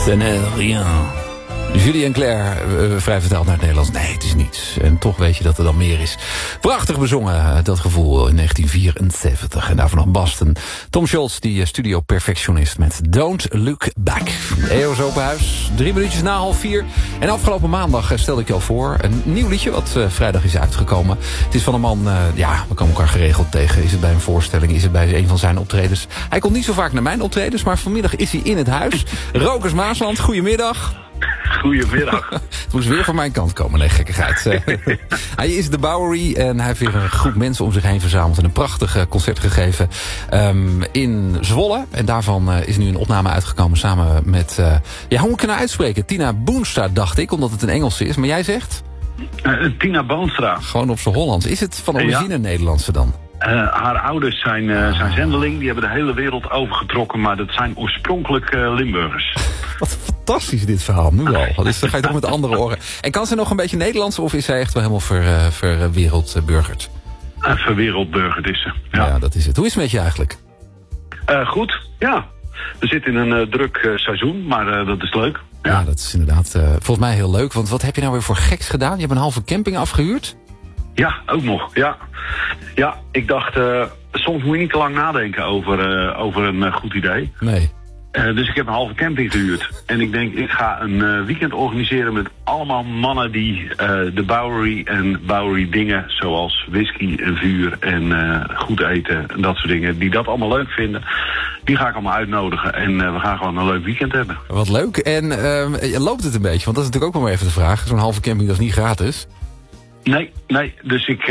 Ce n'est rien. Julie en Claire, vrij vertaald naar het Nederlands. Nee, het is niets. En toch weet je dat er dan meer is. Prachtig bezongen, dat gevoel in 1974. En daarvan nog Boston. Tom Scholz, die studio-perfectionist met Don't Look Back. EO's Open Huis, 3 minuutjes na 3:30. En afgelopen maandag stelde ik je al voor een nieuw liedje wat vrijdag is uitgekomen. Het is van een man, we komen elkaar geregeld tegen. Is het bij een voorstelling, is het bij een van zijn optredens. Hij komt niet zo vaak naar mijn optredens, maar vanmiddag is hij in het huis. Rokers Maasland, goedemiddag. Goedemiddag. Het moest weer van mijn kant komen, nee, gekkigheid. Hij is de Bowery en hij heeft weer een groep mensen om zich heen verzameld en een prachtig concert gegeven in Zwolle. En daarvan is nu een opname uitgekomen samen met, hoe moet ik het nou uitspreken? Tina Boonstra, dacht ik, omdat het een Engelse is. Maar jij zegt? Tina Boonstra. Gewoon op z'n Hollands. Is het van origine Nederlandse dan? Haar ouders zijn zendeling. Die hebben de hele wereld overgetrokken, maar dat zijn oorspronkelijk Limburgers. Wat fantastisch dit verhaal, nu al. Dus dan ga je toch met andere oren. En kan ze nog een beetje Nederlands of is zij echt wel helemaal verwereldburgerd? Verwereldburgerd is ze, ja, dat is het. Hoe is het met je eigenlijk? Goed, ja. We zitten in een druk seizoen, maar dat is leuk. Ja, dat is inderdaad volgens mij heel leuk. Want wat heb je nou weer voor geks gedaan? Je hebt een halve camping afgehuurd? Ja, ook nog, ja. Ja, ik dacht, soms moet je niet te lang nadenken over een goed idee. Nee. Dus ik heb een halve camping gehuurd. En ik denk, ik ga een weekend organiseren met allemaal mannen die de Bowery en Bowery dingen, zoals whisky en vuur en goed eten en dat soort dingen, die dat allemaal leuk vinden, die ga ik allemaal uitnodigen. En we gaan gewoon een leuk weekend hebben. Wat leuk. En loopt het een beetje? Want dat is natuurlijk ook wel maar even de vraag. Zo'n halve camping, dat is niet gratis. Nee. Dus ik,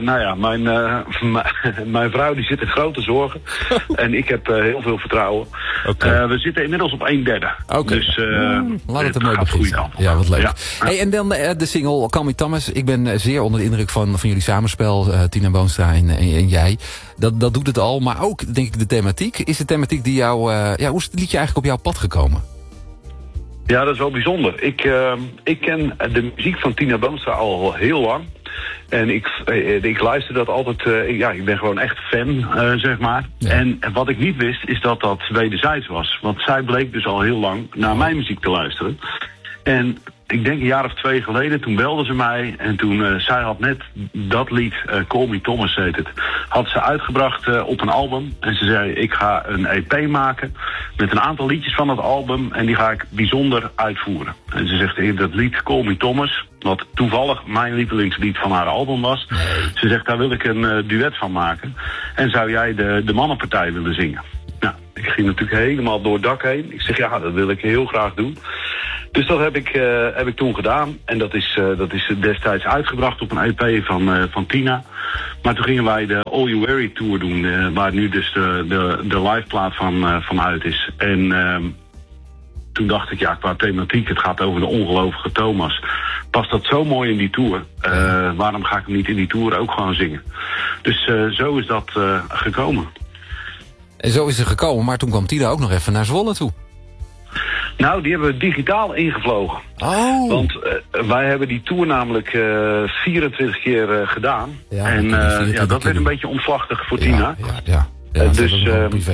mijn vrouw die zit in grote zorgen. En ik heb heel veel vertrouwen. Okay. We zitten inmiddels op 1/3. Okay. Dus laat het een mooi begin zijn. Ja, wat leuk. Ja. Hey, en dan de single Call Me Thomas. Ik ben zeer onder de indruk van jullie samenspel, Tina Boonstra en jij. Dat doet het al, maar ook denk ik de thematiek. Is de thematiek die jou... hoe is het liedje eigenlijk op jouw pad gekomen? Ja, dat is wel bijzonder. Ik ken de muziek van Tina Boonstra al heel lang. En ik luister dat altijd... ik ben gewoon echt fan, zeg maar. Ja. En wat ik niet wist, is dat dat wederzijds was. Want zij bleek dus al heel lang naar mijn muziek te luisteren. En ik denk een jaar of 2 geleden, toen belde ze mij. En toen, zij had net dat lied, Call Me Thomas heet het, had ze uitgebracht op een album. En ze zei, ik ga een EP maken met een aantal liedjes van dat album. En die ga ik bijzonder uitvoeren. En ze zegt, dat lied Call Me Thomas, wat toevallig mijn lievelingslied van haar album was. Ze zegt, daar wil ik een duet van maken. En zou jij de mannenpartij willen zingen? Nou, ik ging natuurlijk helemaal door het dak heen. Ik zeg, ja, dat wil ik heel graag doen. Dus dat heb ik toen gedaan. En dat is destijds uitgebracht op een EP van Tina. Maar toen gingen wij de All You Weary Tour doen. Waar nu dus de liveplaat van uit is. En toen dacht ik, qua thematiek, het gaat over de ongelovige Thomas. Past dat zo mooi in die tour? Waarom ga ik hem niet in die tour ook gewoon zingen? Dus zo is dat gekomen. En zo is het gekomen, maar toen kwam Tina ook nog even naar Zwolle toe. Nou, die hebben we digitaal ingevlogen. Oh. Want wij hebben die tour namelijk 24 keer gedaan. Ja, en dat werd een beetje omslachtig voor Tina. Ja, dus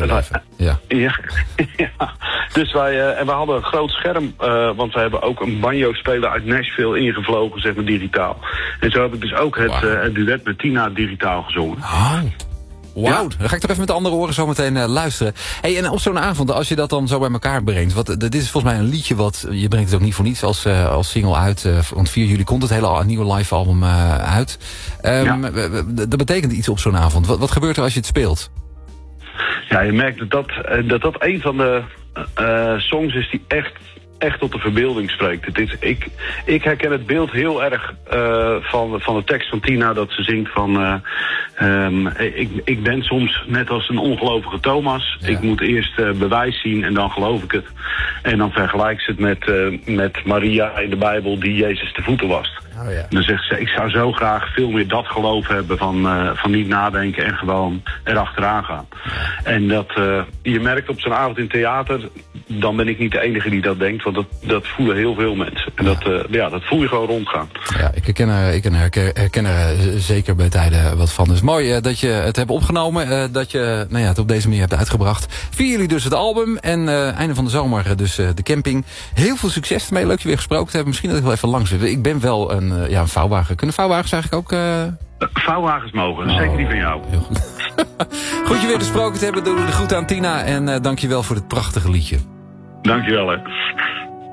dus wij hadden een groot scherm, want we hebben ook een banjo-speler uit Nashville ingevlogen, zeg maar digitaal. En zo heb ik dus ook het duet met Tina digitaal gezongen. Oh. Wauw, dan ga ik toch even met de andere oren zo meteen luisteren. Hey, en op zo'n avond, als je dat dan zo bij elkaar brengt... dit is volgens mij een liedje wat... Je brengt het ook niet voor niets als single uit. Want 4 juli komt het hele nieuwe live album uit. Dat betekent iets op zo'n avond. Wat gebeurt er als je het speelt? Ja, je merkt dat een van de songs is die echt tot de verbeelding spreekt. Ik herken het beeld heel erg van de tekst van Tina, dat ze zingt van... ik ben soms net als een ongelovige Thomas. Ja. Ik moet eerst bewijs zien en dan geloof ik het. En dan vergelijkt ze het met Maria in de Bijbel die Jezus de voeten wast. Oh ja. Dan zegt ze, ik zou zo graag veel meer dat geloof hebben van niet nadenken en gewoon erachteraan gaan. Ja. En dat je merkt op zo'n avond in theater, dan ben ik niet de enige die dat denkt. Want dat voelen heel veel mensen. En dat voel je gewoon rondgaan. Ja, ik herken er zeker bij tijden wat van. Dus mooi dat je het hebt opgenomen. Dat je het op deze manier hebt uitgebracht. Vier jullie dus het album. En einde van de zomer dus de camping. Heel veel succes ermee. Leuk je weer gesproken te hebben. Misschien dat ik wel even langs wil. Ik ben wel een vouwwagen. Kunnen vouwwagens eigenlijk ook... Vouwwagens mogen. Zeker die van jou. Heel goed. Goed je weer gesproken te hebben. Doe de groeten aan Tina. En dank je wel voor dit prachtige liedje. Dank je wel, hè.